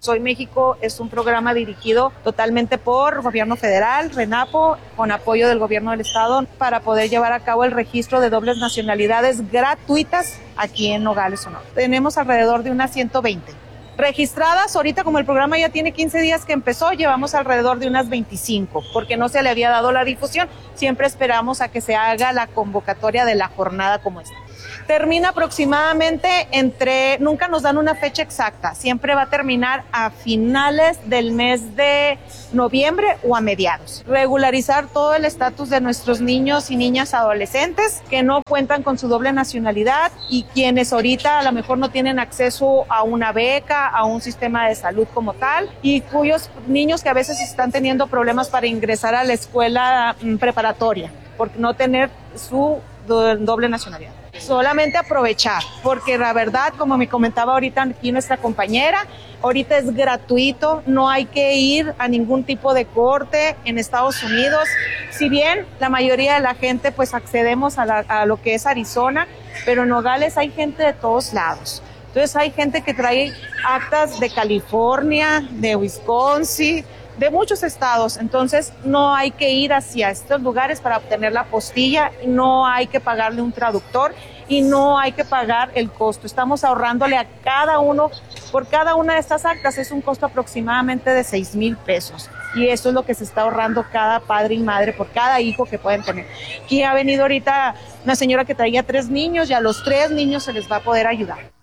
Soy México es un programa dirigido totalmente por gobierno federal, RENAPO, con apoyo del gobierno del estado, para poder llevar a cabo el registro de dobles nacionalidades gratuitas aquí en Nogales, Sonora. Tenemos alrededor de unas ciento veinte. Registradas, ahorita como el programa ya tiene quince días que empezó, llevamos alrededor de unas veinticinco, porque no se le había dado la difusión. Siempre esperamos a que se haga la convocatoria de la jornada como esta. Termina aproximadamente entre, nunca nos dan una fecha exacta, siempre va a terminar a finales del mes de noviembre o a mediados. Regularizar todo el estatus de nuestros niños y niñas adolescentes que no cuentan con su doble nacionalidad y quienes ahorita a lo mejor no tienen acceso a una beca, a un sistema de salud como tal, y cuyos niños que a veces están teniendo problemas para ingresar a la escuela preparatoria por no tener su doble nacionalidad. Solamente aprovechar, porque la verdad, como me comentaba ahorita aquí nuestra compañera, ahorita es gratuito, no hay que ir a ningún tipo de corte en Estados Unidos. Si bien la mayoría de la gente pues accedemos a, la, a lo que es Arizona, pero en Nogales hay gente de todos lados. Entonces hay gente que trae actas de California, de Wisconsin, de muchos estados, entonces no hay que ir hacia estos lugares para obtener la postilla, no hay que pagarle un traductor y no hay que pagar el costo. Estamos ahorrándole a cada uno, por cada una de estas actas es un costo aproximadamente de seis mil pesos y eso es lo que se está ahorrando cada padre y madre por cada hijo que pueden tener. Aquí ha venido ahorita una señora que traía tres niños y a los tres niños se les va a poder ayudar.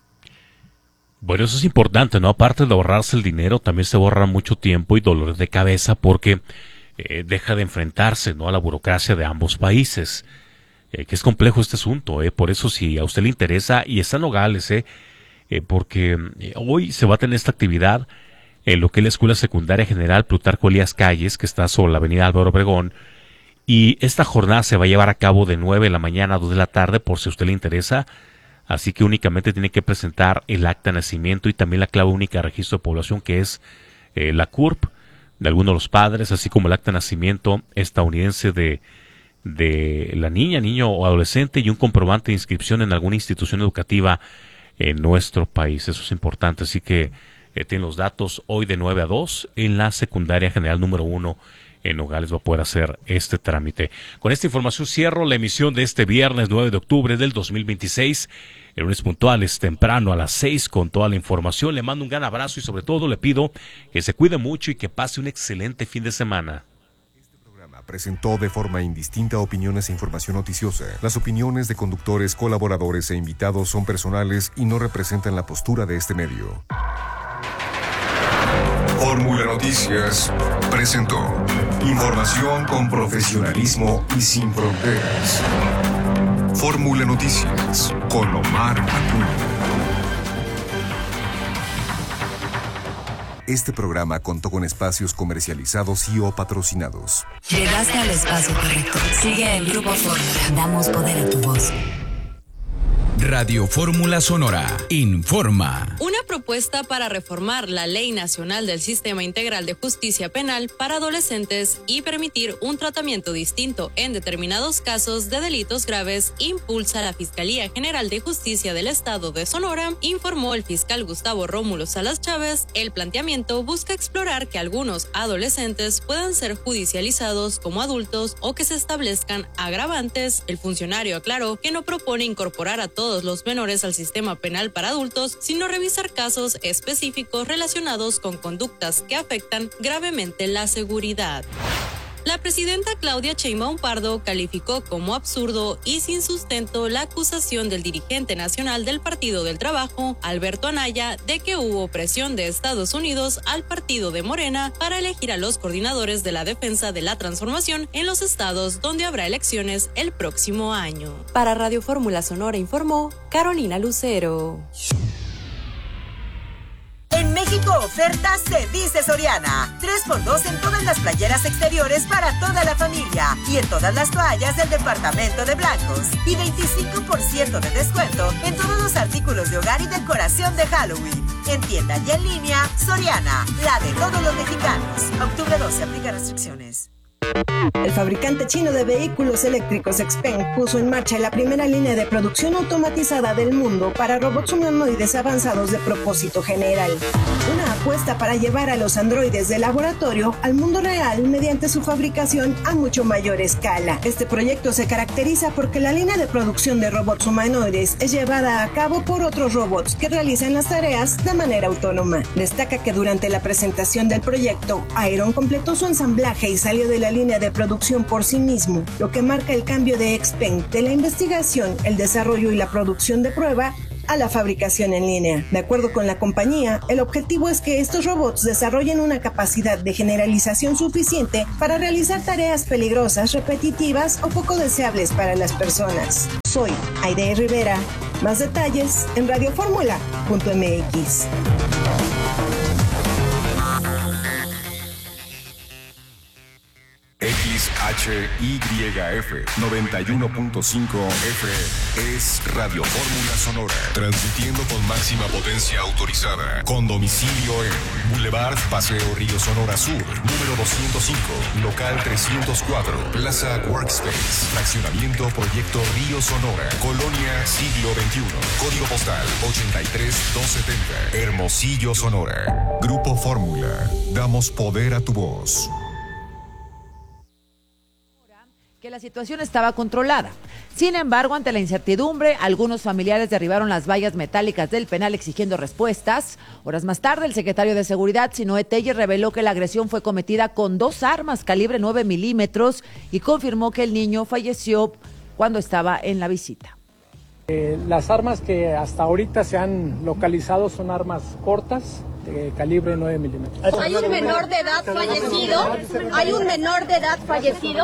Bueno, eso es importante, ¿no? Aparte de ahorrarse el dinero, también se ahorra mucho tiempo y dolores de cabeza porque eh, deja de enfrentarse, ¿no?, a la burocracia de ambos países. Eh, que es complejo este asunto, ¿eh? Por eso, si a usted le interesa, y está en Nogales, ¿eh? Eh, porque eh, hoy se va a tener esta actividad en lo que es la Escuela Secundaria General Plutarco Elías Calles, que está sobre la avenida Álvaro Obregón, y esta jornada se va a llevar a cabo de nueve de la mañana a dos de la tarde, por si a usted le interesa. Así que únicamente tiene que presentar el acta de nacimiento y también la clave única de registro de población, que es eh, la C U R P de alguno de los padres, así como el acta de nacimiento estadounidense de, de la niña, niño o adolescente y un comprobante de inscripción en alguna institución educativa en nuestro país. Eso es importante, así que eh, tienen los datos hoy de nueve a dos en la secundaria general número uno en Nogales va a poder hacer este trámite. Con esta información cierro la emisión de este viernes nueve de octubre del dos mil veintiséis. El lunes puntuales, temprano a las seis con toda la información. Le mando un gran abrazo y sobre todo le pido que se cuide mucho y que pase un excelente fin de semana. Este programa presentó de forma indistinta opiniones e información noticiosa. Las opiniones de conductores, colaboradores e invitados son personales y no representan la postura de este medio. Fórmula Noticias presentó información con profesionalismo y sin fronteras. Fórmula Noticias con Omar Acuña. Este programa contó con espacios comercializados y o patrocinados. Llegaste al espacio correcto. Sigue el Grupo Fórmula. Damos poder a tu voz. Radio Fórmula Sonora informa. Una propuesta para reformar la Ley Nacional del Sistema Integral de Justicia Penal para adolescentes y permitir un tratamiento distinto en determinados casos de delitos graves impulsa la Fiscalía General de Justicia del Estado de Sonora, informó el fiscal Gustavo Rómulo Salas Chávez. El planteamiento busca explorar que algunos adolescentes puedan ser judicializados como adultos o que se establezcan agravantes. El funcionario aclaró que no propone incorporar a todos los menores al sistema penal para adultos, sino revisar casos específicos relacionados con conductas que afectan gravemente la seguridad. La presidenta Claudia Sheinbaum Pardo calificó como absurdo y sin sustento la acusación del dirigente nacional del Partido del Trabajo, Alberto Anaya, de que hubo presión de Estados Unidos al partido de Morena para elegir a los coordinadores de la defensa de la transformación en los estados donde habrá elecciones el próximo año. Para Radio Fórmula Sonora informó Carolina Lucero. En México oferta se dice Soriana. tres por dos en todas las playeras exteriores para toda la familia y en todas las toallas del departamento de blancos. Y veinticinco por ciento de descuento en todos los artículos de hogar y decoración de Halloween. En tienda y en línea, Soriana, la de todos los mexicanos. octubre doce, aplica restricciones. El fabricante chino de vehículos eléctricos Xpeng puso en marcha la primera línea de producción automatizada del mundo para robots humanoides avanzados de propósito general. Una apuesta para llevar a los androides de laboratorio al mundo real mediante su fabricación a mucho mayor escala. Este proyecto se caracteriza porque la línea de producción de robots humanoides es llevada a cabo por otros robots que realizan las tareas de manera autónoma. Destaca que durante la presentación del proyecto, Iron completó su ensamblaje y salió de la línea de producción por sí mismo, lo que marca el cambio de Xpeng de la investigación, el desarrollo y la producción de prueba a la fabricación en línea. De acuerdo con la compañía, el objetivo es que estos robots desarrollen una capacidad de generalización suficiente para realizar tareas peligrosas, repetitivas o poco deseables para las personas. Soy Aide Rivera. Más detalles en radioformula punto m x. X H Y F noventa y uno punto cinco F es Radio Fórmula Sonora, transmitiendo con máxima potencia autorizada, con domicilio en Boulevard Paseo Río Sonora Sur, número doscientos cinco, local trescientos cuatro, Plaza Workspace, fraccionamiento Proyecto Río Sonora, Colonia Siglo veintiuno, código postal ochenta y tres doscientos setenta, Hermosillo, Sonora. Grupo Fórmula, damos poder a tu voz. Que la situación estaba controlada. Sin embargo, ante la incertidumbre, algunos familiares derribaron las vallas metálicas del penal exigiendo respuestas. Horas más tarde, el secretario de Seguridad, Sinoé Telles, reveló que la agresión fue cometida con dos armas calibre nueve milímetros y confirmó que el niño falleció cuando estaba en la visita. Eh, las armas que hasta ahorita se han localizado son armas cortas, de calibre nueve milímetros. ¿Hay un menor de edad fallecido? ¿Hay un menor de edad fallecido?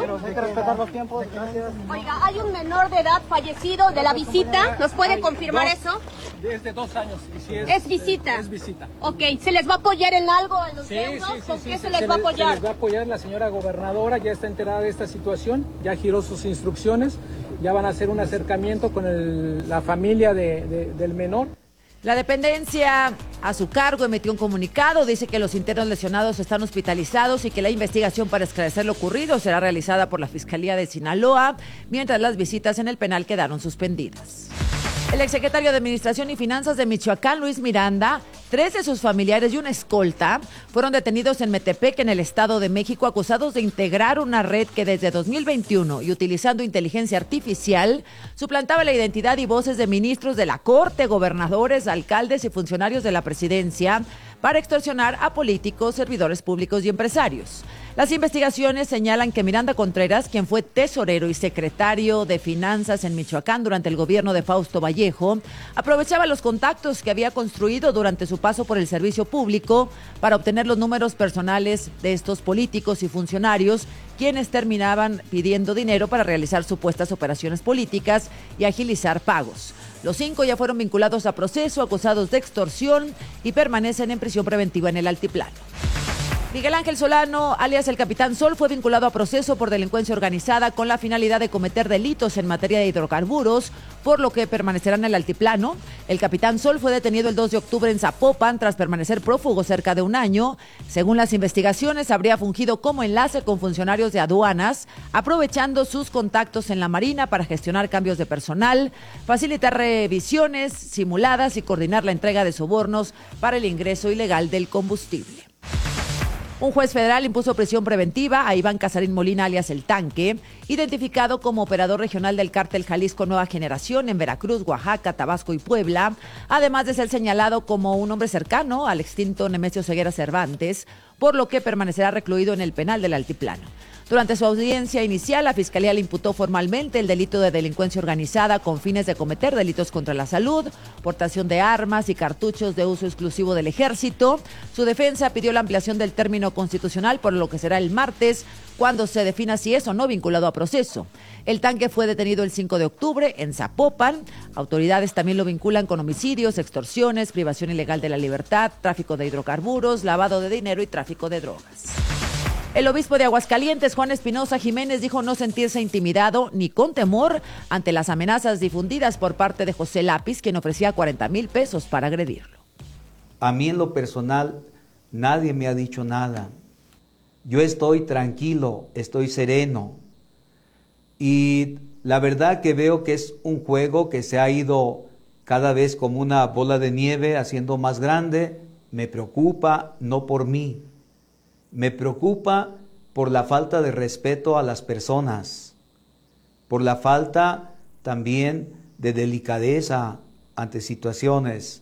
Oiga, ¿hay un menor de edad fallecido de la visita? ¿Nos puede confirmar eso? Desde dos años. Y si es, ¿Es visita? Es visita. Ok, ¿se les va a apoyar en algo a los sí, deudos? Sí, sí, ¿Con sí, qué sí, se les se va a les, apoyar? Se les va a apoyar, la señora gobernadora ya está enterada de esta situación, ya giró sus instrucciones, ya van a hacer un acercamiento con el, la familia de, de, del menor. La dependencia a su cargo emitió un comunicado, dice que los internos lesionados están hospitalizados y que la investigación para esclarecer lo ocurrido será realizada por la Fiscalía de Sinaloa, mientras las visitas en el penal quedaron suspendidas. El exsecretario de Administración y Finanzas de Michoacán, Luis Miranda, tres de sus familiares y una escolta fueron detenidos en Metepec, en el Estado de México, acusados de integrar una red que desde dos mil veintiuno y utilizando inteligencia artificial suplantaba la identidad y voces de ministros de la Corte, gobernadores, alcaldes y funcionarios de la presidencia para extorsionar a políticos, servidores públicos y empresarios. Las investigaciones señalan que Miranda Contreras, quien fue tesorero y secretario de Finanzas en Michoacán durante el gobierno de Fausto Vallejo, aprovechaba los contactos que había construido durante su paso por el servicio público para obtener los números personales de estos políticos y funcionarios, quienes terminaban pidiendo dinero para realizar supuestas operaciones políticas y agilizar pagos. Los cinco ya fueron vinculados a proceso, acusados de extorsión y permanecen en prisión preventiva en el Altiplano. Miguel Ángel Solano, alias el Capitán Sol, fue vinculado a proceso por delincuencia organizada con la finalidad de cometer delitos en materia de hidrocarburos, por lo que permanecerá en el Altiplano. El Capitán Sol fue detenido el dos de octubre en Zapopan tras permanecer prófugo cerca de un año. Según las investigaciones, habría fungido como enlace con funcionarios de aduanas, aprovechando sus contactos en la Marina para gestionar cambios de personal, facilitar revisiones simuladas y coordinar la entrega de sobornos para el ingreso ilegal del combustible. Un juez federal impuso prisión preventiva a Iván Casarín Molina, alias El Tanque, identificado como operador regional del cártel Jalisco Nueva Generación en Veracruz, Oaxaca, Tabasco y Puebla, además de ser señalado como un hombre cercano al extinto Nemesio Ceguera Cervantes, por lo que permanecerá recluido en el penal del Altiplano. Durante su audiencia inicial, la Fiscalía le imputó formalmente el delito de delincuencia organizada con fines de cometer delitos contra la salud, portación de armas y cartuchos de uso exclusivo del Ejército. Su defensa pidió la ampliación del término constitucional, por lo que será el martes, cuando se defina si es o no vinculado a proceso. El Tanque fue detenido el cinco de octubre en Zapopan. Autoridades también lo vinculan con homicidios, extorsiones, privación ilegal de la libertad, tráfico de hidrocarburos, lavado de dinero y tráfico de drogas. El obispo de Aguascalientes, Juan Espinosa Jiménez, dijo no sentirse intimidado ni con temor ante las amenazas difundidas por parte de José Lápiz, quien ofrecía cuarenta mil pesos para agredirlo. A mí en lo personal nadie me ha dicho nada. yo estoy tranquilo, estoy sereno. Y la verdad que veo que es un juego que se ha ido cada vez como una bola de nieve, haciendo más grande. Me preocupa no por mí, me preocupa por la falta de respeto a las personas, por la falta también de delicadeza ante situaciones.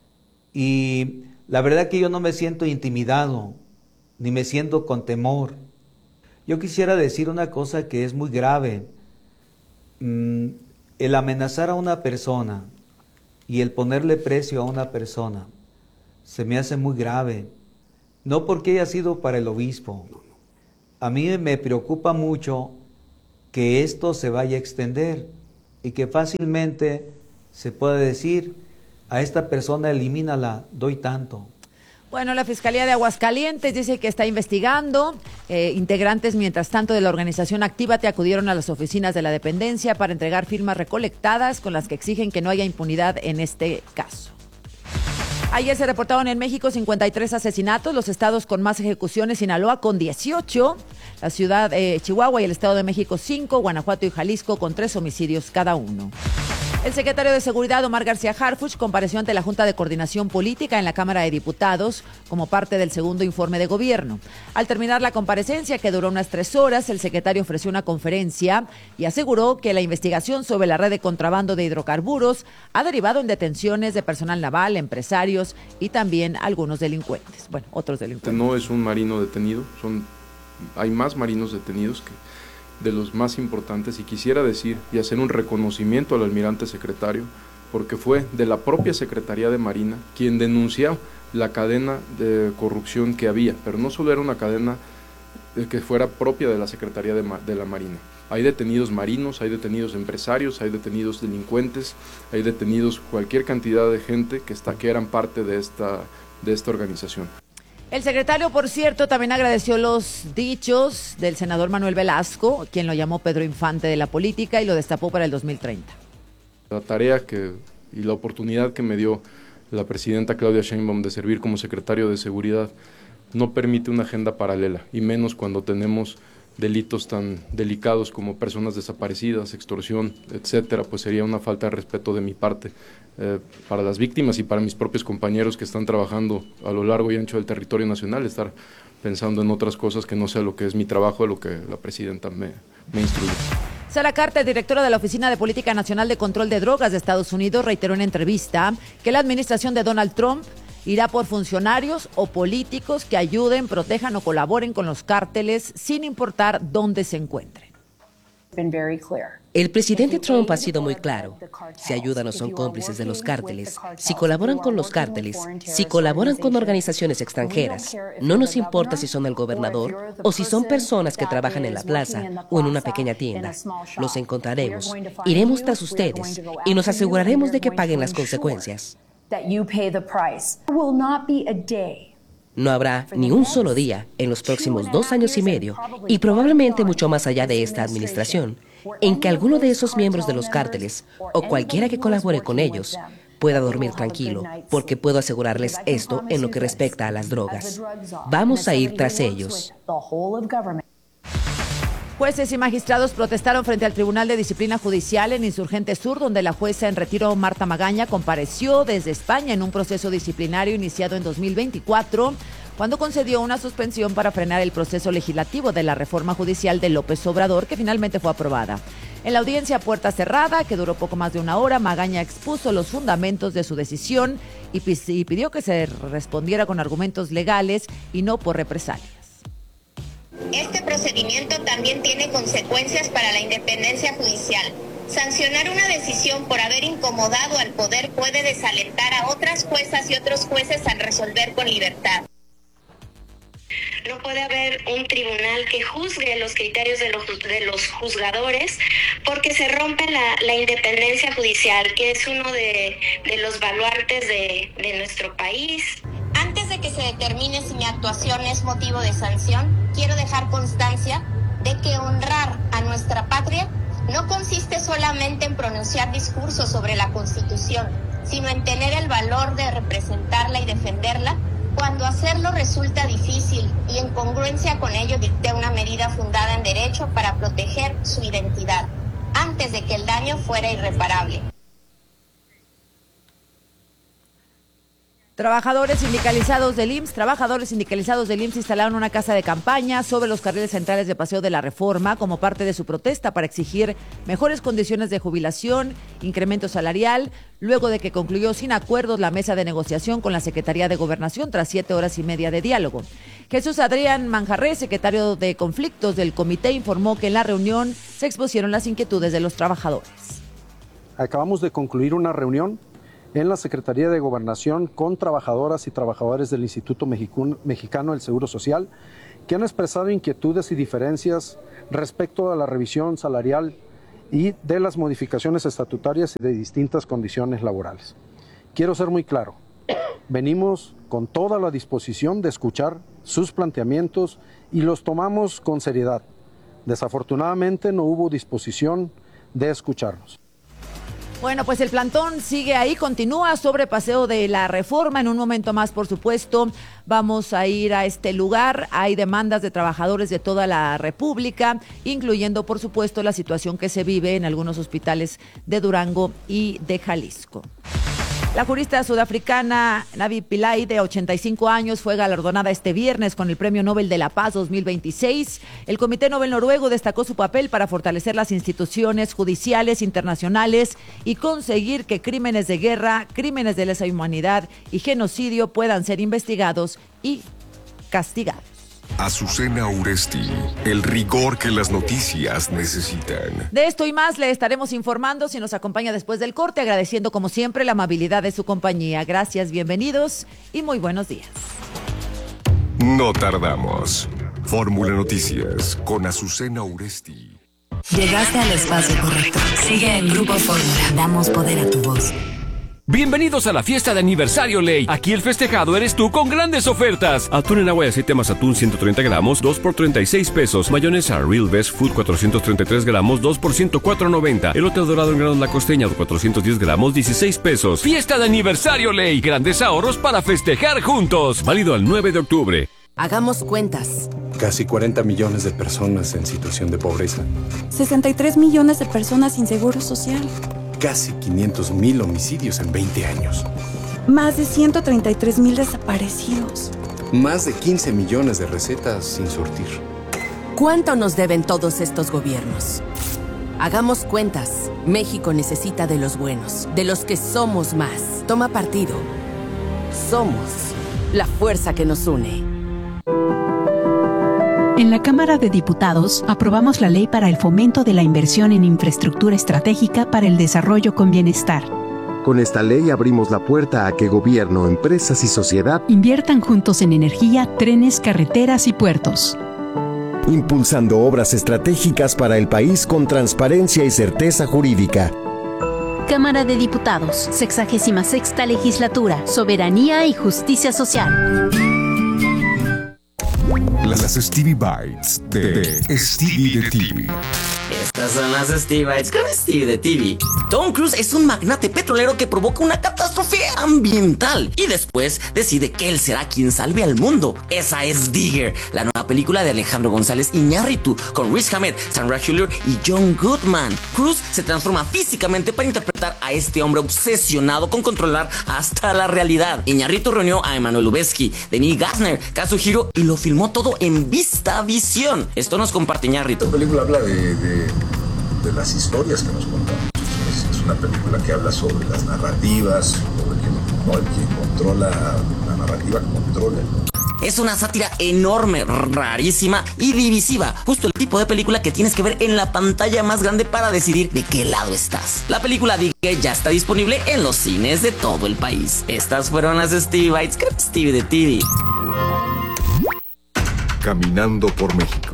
Y la verdad que yo no me siento intimidado, ni me siento con temor. Yo quisiera decir una cosa que es muy grave. Mm, el amenazar a una persona y el ponerle precio a una persona se me hace muy grave. No porque haya sido para el obispo. A mí me preocupa mucho que esto se vaya a extender y que fácilmente se pueda decir, a esta persona elimínala, doy tanto. Bueno, la Fiscalía de Aguascalientes dice que está investigando. Eh, integrantes, mientras tanto, de la organización Actívate acudieron a las oficinas de la dependencia para entregar firmas recolectadas con las que exigen que no haya impunidad en este caso. Ayer se reportaron en México cincuenta y tres asesinatos, los estados con más ejecuciones: Sinaloa con dieciocho, la ciudad de eh, Chihuahua y el Estado de México cinco, Guanajuato y Jalisco con tres homicidios cada uno. El secretario de Seguridad, Omar García Harfuch, compareció ante la Junta de Coordinación Política en la Cámara de Diputados como parte del segundo informe de gobierno. Al terminar la comparecencia, que duró unas tres horas, el secretario ofreció una conferencia y aseguró que la investigación sobre la red de contrabando de hidrocarburos ha derivado en detenciones de personal naval, empresarios y también algunos delincuentes. Bueno, otros delincuentes. No es un marino detenido, son, hay más marinos detenidos que de los más importantes, y quisiera decir y hacer un reconocimiento al almirante secretario, porque fue de la propia Secretaría de Marina quien denunció la cadena de corrupción que había, pero no solo era una cadena que fuera propia de la Secretaría de, de la Marina. Hay detenidos marinos, hay detenidos empresarios, hay detenidos delincuentes, hay detenidos cualquier cantidad de gente que, está, que eran parte de esta, de esta organización. El secretario, por cierto, también agradeció los dichos del senador Manuel Velasco, quien lo llamó Pedro Infante de la política y lo destapó para el dos mil treinta. La tarea que, y la oportunidad que me dio la presidenta Claudia Sheinbaum de servir como secretario de Seguridad no permite una agenda paralela, y menos cuando tenemos delitos tan delicados como personas desaparecidas, extorsión, etcétera, pues sería una falta de respeto de mi parte eh, para las víctimas y para mis propios compañeros que están trabajando a lo largo y ancho del territorio nacional, estar pensando en otras cosas que no sea lo que es mi trabajo, lo que la presidenta me, me instruye. Sara Carter, directora de la Oficina de Política Nacional de Control de Drogas de Estados Unidos, reiteró en entrevista que la administración de Donald Trump irá por funcionarios o políticos que ayuden, protejan o colaboren con los cárteles sin importar dónde se encuentren. El presidente Trump ha sido muy claro. Si ayudan o son cómplices de los cárteles, si colaboran con los cárteles, si colaboran con organizaciones extranjeras, no nos importa si son el gobernador o si son personas que trabajan en la plaza o en una pequeña tienda. Los encontraremos, iremos tras ustedes y nos aseguraremos de que paguen las consecuencias. No habrá ni un solo día en los próximos dos años y medio, y probablemente mucho más allá de esta administración, en que alguno de esos miembros de los cárteles, o cualquiera que colabore con ellos, pueda dormir tranquilo, porque puedo asegurarles esto en lo que respecta a las drogas. Vamos a ir tras ellos. Jueces y magistrados protestaron frente al Tribunal de Disciplina Judicial en Insurgente Sur, donde la jueza en retiro Marta Magaña compareció desde España en un proceso disciplinario iniciado en dos mil veinticuatro, cuando concedió una suspensión para frenar el proceso legislativo de la reforma judicial de López Obrador, que finalmente fue aprobada. En la audiencia a puerta cerrada, que duró poco más de una hora, Magaña expuso los fundamentos de su decisión y pidió que se respondiera con argumentos legales y no por represalias. Este procedimiento también tiene consecuencias para la independencia judicial. Sancionar una decisión por haber incomodado al poder puede desalentar a otras juezas y otros jueces al resolver con libertad. No puede haber un tribunal que juzgue los criterios de los, de los juzgadores, porque se rompe la, la independencia judicial, que es uno de, de los baluartes de, de nuestro país. Antes de que se determine si mi actuación es motivo de sanción, quiero dejar constancia de que honrar a nuestra patria no consiste solamente en pronunciar discursos sobre la Constitución, sino en tener el valor de representarla y defenderla Cuando hacerlo resulta difícil y en congruencia con ello dicté una medida fundada en derecho para proteger su identidad, antes de que el daño fuera irreparable. Trabajadores sindicalizados del I M S S, trabajadores sindicalizados del I M S S instalaron una casa de campaña sobre los carriles centrales de Paseo de la Reforma como parte de su protesta para exigir mejores condiciones de jubilación, incremento salarial, luego de que concluyó sin acuerdos la mesa de negociación con la Secretaría de Gobernación tras siete horas y media de diálogo. Jesús Adrián Manjarré, secretario de Conflictos del comité, informó que en la reunión se expusieron las inquietudes de los trabajadores. Acabamos de concluir una reunión en la Secretaría de Gobernación con trabajadoras y trabajadores del Instituto Mexicano del Seguro Social que han expresado inquietudes y diferencias respecto a la revisión salarial y de las modificaciones estatutarias y de distintas condiciones laborales. Quiero ser muy claro, venimos con toda la disposición de escuchar sus planteamientos y los tomamos con seriedad. Desafortunadamente no hubo disposición de escucharnos. Bueno, pues el plantón sigue ahí, continúa sobre Paseo de la Reforma. En un momento más, por supuesto, vamos a ir a este lugar. Hay demandas de trabajadores de toda la República, incluyendo, por supuesto, la situación que se vive en algunos hospitales de Durango y de Jalisco. La jurista sudafricana Navi Pillay, de ochenta y cinco años, fue galardonada este viernes con el Premio Nobel de la Paz dos mil veintiséis. El Comité Nobel noruego destacó su papel para fortalecer las instituciones judiciales internacionales y conseguir que crímenes de guerra, crímenes de lesa humanidad y genocidio puedan ser investigados y castigados. Azucena Uresti, el rigor que las noticias necesitan. De esto y más le estaremos informando si nos acompaña después del corte, agradeciendo como siempre la amabilidad de su compañía. Gracias, bienvenidos y muy buenos días. No tardamos. Fórmula Noticias con Azucena Uresti. Llegaste al espacio correcto. Sigue en Grupo Fórmula. Damos poder a tu voz. Bienvenidos a la fiesta de aniversario Ley. Aquí el festejado eres tú con grandes ofertas. Atún en agua y aceite más atún ciento treinta gramos, dos por treinta y seis pesos. Mayonesa Real Best Food cuatrocientos treinta y tres gramos, dos por ciento cuatro noventa. Elote dorado en granos La Costeña cuatrocientos diez gramos, dieciséis pesos. Fiesta de aniversario Ley. Grandes ahorros para festejar juntos. Válido al nueve de octubre. Hagamos cuentas. Casi cuarenta millones de personas en situación de pobreza. sesenta y tres millones de personas sin seguro social. Casi quinientos mil homicidios en veinte años. Más de ciento treinta y tres mil desaparecidos. Más de quince millones de recetas sin surtir. ¿Cuánto nos deben todos estos gobiernos? Hagamos cuentas. México necesita de los buenos, de los que somos más. Toma partido. Somos la fuerza que nos une. En la Cámara de Diputados aprobamos la ley para el fomento de la inversión en infraestructura estratégica para el desarrollo con bienestar. Con esta ley abrimos la puerta a que gobierno, empresas y sociedad inviertan juntos en energía, trenes, carreteras y puertos. Impulsando obras estratégicas para el país con transparencia y certeza jurídica. Cámara de Diputados, sexagésima sexta legislatura, soberanía y justicia social. Las Stevie Bites de, de Stevie de T V. Estas son las Stevie Bites con Stevie de T V. Tom Cruise es un magnate petrolero que provoca una catástrofe ambiental y después decide que él será quien salve al mundo. Esa es Digger, la nueva película de Alejandro González Iñárritu con Riz Ahmed, Sandra Hüller y John Goodman. Cruise se transforma físicamente para interpretar a este hombre obsesionado con controlar hasta la realidad. Iñárritu reunió a Emmanuel Lubezki, Denis Gassner, Kazuhiro y lo filmó todo en VistaVision. Esto nos comparte Iñárritu. Esta película habla de, de, de las historias que nos contamos. Es, es una película que habla sobre las narrativas, sobre que, no, el que controla la narrativa controla. Es una sátira enorme, rarísima y divisiva. Justo el tipo de película que tienes que ver en la pantalla más grande para decidir de qué lado estás. La película Digger ya está disponible en los cines de todo el país. Estas fueron las Stevie Bites con Stevie de T V. Caminando por México.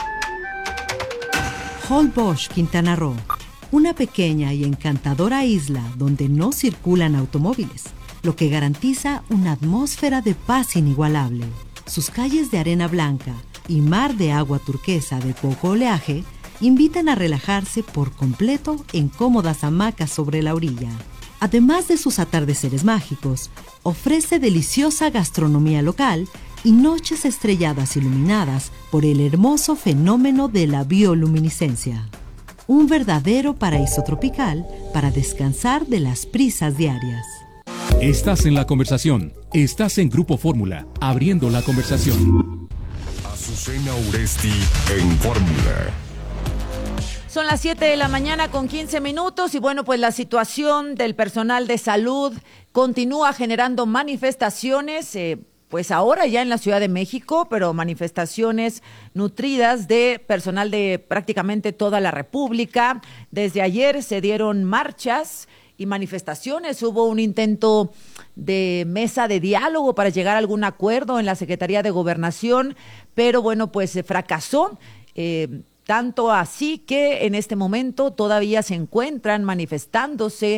Holbox, Quintana Roo. Una pequeña y encantadora isla donde no circulan automóviles, lo que garantiza una atmósfera de paz inigualable. Sus calles de arena blanca y mar de agua turquesa de poco oleaje invitan a relajarse por completo en cómodas hamacas sobre la orilla. Además de sus atardeceres mágicos, ofrece deliciosa gastronomía local y noches estrelladas iluminadas por el hermoso fenómeno de la bioluminiscencia. Un verdadero paraíso tropical para descansar de las prisas diarias. Estás en la conversación. Estás en Grupo Fórmula, abriendo la conversación. Azucena Uresti en Fórmula. Son las siete de la mañana con quince minutos y bueno, pues la situación del personal de salud continúa generando manifestaciones, eh, pues ahora ya en la Ciudad de México, pero manifestaciones nutridas de personal de prácticamente toda la República. Desde ayer se dieron marchas y manifestaciones, hubo un intento de mesa de diálogo para llegar a algún acuerdo en la Secretaría de Gobernación, pero bueno, pues se fracasó. Eh, Tanto así que en este momento todavía se encuentran manifestándose